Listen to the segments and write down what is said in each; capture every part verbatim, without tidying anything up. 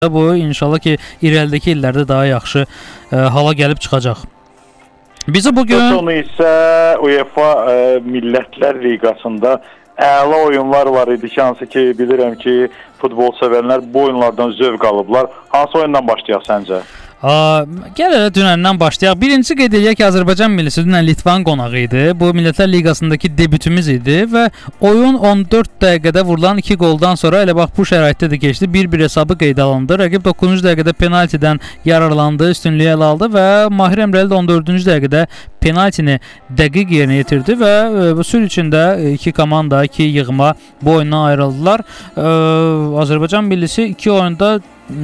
Bu inşallah ki irəlidəki illərdə daha yaxşı e, hala gəlib çıxacaq. Bizi bugün sonu isə UEFA e, Millətlər Liqasında əla oyunlar var idi ki, hansı ki bilirəm ki futbol sevənlər bu oyunlardan zövq alıblar. Hansı oyundan başlayaq səncə? Aa, gəl elə dünəndən başlayaq. Birinci qeyd edək ki, Azərbaycan millisi dünən Litvanın qonağı idi. Bu Millətlər Liqasındakı debütümüz idi və oyun on dörd dəqiqədə vurulan iki qoldan sonra elə bax bu şəraitdə də keçdi. bir bir hesabı qeydə alındı. Rəqib doqquzuncu dəqiqədə penaltidən yararlandı, üstünlüyü ələ aldı və Mahir Əmrəli də on dördüncü dəqiqədə penaltini dəqiq yerinə yetirdi və bu sülh içində iki komanda, iki yığma bu oyundan ayrıldılar. Ee, Azərbaycan millisi iki oyunda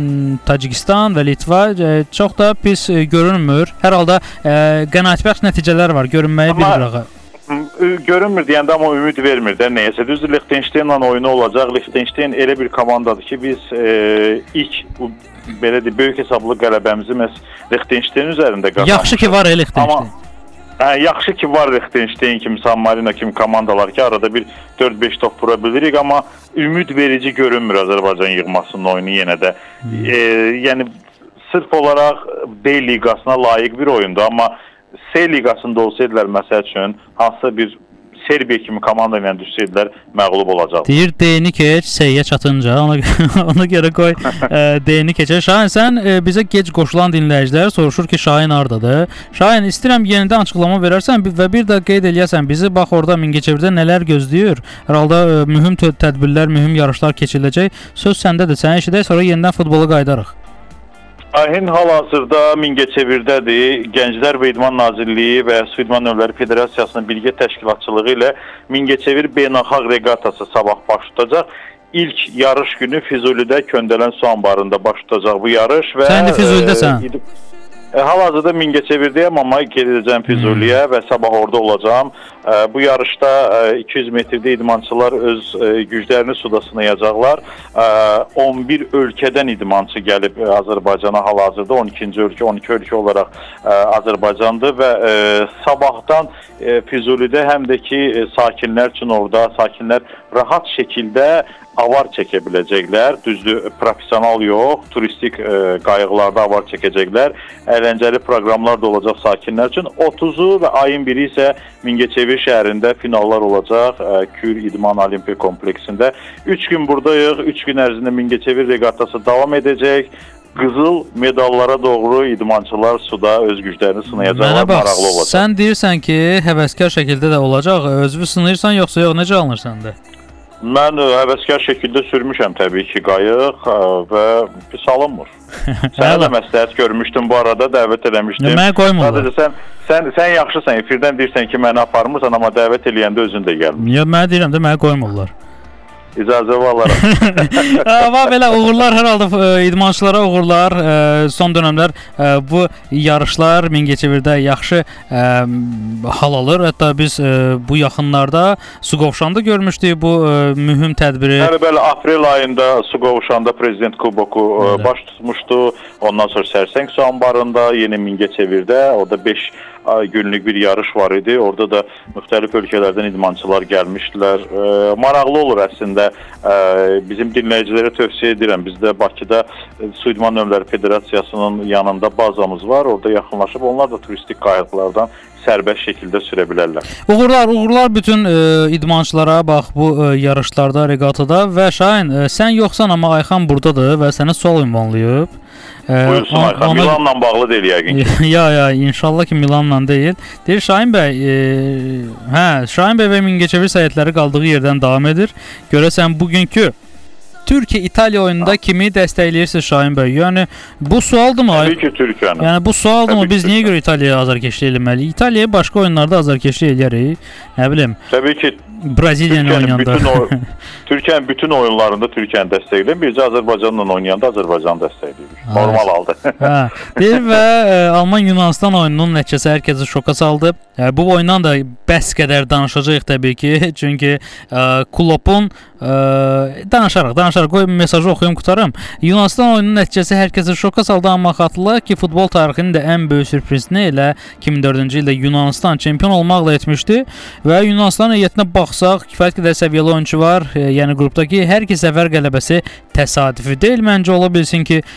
Tacikistan və Litva çox da pis görünmür. Hər halda e, qənaətbəxş nəticələr var. Görünməyi bir qırağa. Görünmür deyəndə amma ümid vermir də nəyəsə. Düzdür, Liechtensteinlə oyunu olacaq. Liechtenstein elə bir komandadır ki, biz e, ilk belə deyək, böyük hesablı qələbəmizi məhz Liechtenstein üzərində qazanmışıq. Yaxşı ki var Liechtenstein. Amma Hə, yaxşı ki var Liechtenstein kimi, San Marino kimi komandalar ki, arada bir dörd beş top vura bilirik, amma ümid verici görünmür Azərbaycan yığmasının oyunu yenə də. Hmm. E, yəni sırf olaraq B liqasına layiq bir oyundu, amma C liqasında olsaydılar məsəl üçün hansısa bir Serbiya kimi komanda ilə düşsəydilər məğlub olacaq. Deyir D-ni keç, C-yə çatınca ona, ona görə qoy e, D-ni keçər. Şahin, sən e, bizə gec qoşulan dinləyicilər soruşur ki, Şahin hardadır? Şahin, istəyirəm yenidən açıqlama verərsən və bir də qeyd eləyəsən bizi, bax orada Mingəçevirdə nələr gözləyir? Hər halda e, mühüm tədbirlər, mühüm yarışlar keçiriləcək. Söz səndədir, səni eşidək, sonra yenidən futbola qayıdarıq. Şahin hal-hazırda Mingəçevirdədir. Gənclər və İdman Nazirliyi və Su İdman Növləri Federasiyasının birgə təşkilatçılığı ilə Mingəçevir Beynəlxalq Reqatası sabah baş tutacaq. İlk yarış günü Füzulidə Köndələn su anbarında baş tutacaq bu yarış və sən də Füzulidəsən. E, e, hal-hazırda Mingəçevirdəyəm, amma gedəcəm Füzuliyə hmm. və sabah orada olacağam. E, bu yarışda e, iki yüz metrdə idmançılar öz e, güclərini suda sınayacaqlar. E, on bir ölkədən idmançı gəlib e, Azərbaycana hal-hazırda. on ikinci ölkə, on iki ölkə olaraq e, Azərbaycandır və e, sabahdan e, Füzulidə həm də ki e, sakinlər üçün orada sakinlər rahat şəkildə avar çəkə biləcəklər. Düzdür, professional yox, turistik e, qayıqlarda avar çəkəcəklər. Əyləncəli proqramlar da olacaq sakinlər üçün. otuzu və ayın biri isə Mingəçevir şəhərində finallar olacaq e, Kür İdman Olimpiya kompleksində. üç gün buradayıq. üç gün ərzində Mingəçevir reqatası davam edəcək. Qızıl medallara doğru idmançılar suda öz güclərini sınayacaqlar, maraqlı olacaq. Sən deyirsən ki, həvəskar şəkildə də olacaq. Özünü sınayırsan yoxsa yox, necə alınırsan da? Mən həvəskar şəkildə sürmüşəm təbii ki qayıq və pis alınmır. Sənə də məsləhət görmüşdüm bu arada, dəvət eləmişdim. Mənə qoymurlar. Sən, sən, sən yaxşısan, efirdən deyirsən ki, məni aparmırsan, amma dəvət eləyəndə özün də gəlmir. Ya, mənə deyirəm də, mənə qoymurlar. İcazə vallaram. Amma belə uğurlar, hər halda idmançılara uğurlar. Son dönəmlər bu yarışlar Mingəçevirdə yaxşı hal alır. Hətta biz bu yaxınlarda Suqovuşanda görmüşdük bu mühüm tədbiri. Bəli, bəli, aprel ayında Suqovuşanda Prezident Kuboku evet. baş tutmuşdu. Ondan sonra Sərsəng su anbarında, yeni Mingəçevirdə, orada beş günlük bir yarış var idi. Orada da müxtəlif ölkələrdən idmançılar gəlmişdilər. E, maraqlı olur əslində. E, bizim dinləyicilərə tövsiyə edirəm. Bizdə Bakıda Su İdman Növləri Federasiyasının yanında bazamız var. Orada yaxınlaşıb onlar da turistik qayıqlardan sərbəst şəkildə sürə bilərlər. Uğurlar, uğurlar bütün e, idmançılara bax bu e, yarışlarda, reqatada və Şahin, e, sən yoxsan amma Ayxan buradadır və sənə sual ünvanlayıb. Buyursun Ayxan, ona... Milanla bağlı deyil yəqin ki. Ya, ya, inşallah ki Milanla deyil. Deyir Şahin bəy, e, hə, Şahin bəy və Mingəçevir səyahətləri qaldığı yerdən davam edir. Görəsən bugünkü Türkiyə-İtaliya oyununda kimi dəstəkləyirsiniz Şahin bəy? Yəni bu sualdırmı? Təbii ki Türkiyəni. Yəni bu sualdırmı? Biz niyə görə İtaliyaya azarkeşlik eləməliyik? İtaliyaya başqa oyunlarda azarkeşlik eləyərik. Nə bilim. Təbii ki Braziliyanı oynayanda. Bütün Türkiyənin bütün oyunlarında Türkiyəni dəstəkləyir. Bircə Azərbaycanla oynayanda Azərbaycanı dəstəkləyir. Normal halda. Hə. Deyir və e, Alman-Yunanistan oyununun nəticəsi hər kəsi şoka saldı. E, bu oyundan da bəs qədər danışacağıq təbii ki. Çünki e, Kloppun Ə, danışaraq, danışaraq qoy mesajı oxuyum qutarım. Yunanıstan oyununun nəticəsi hər kəsi şoka saldı, amma xatırla ki, futbol tarixinin də ən böyük sürprizini elə iki min dördüncü ildə Yunanistan çempion olmaqla etmişdi və Yunanistan heyətinə baxsaq, kifayət qədər səviyyəli oyunçu var. E, yəni qrupdakı hər iki səfər qələbəsi təsadüfi deyil. Məncə ola bilsin ki,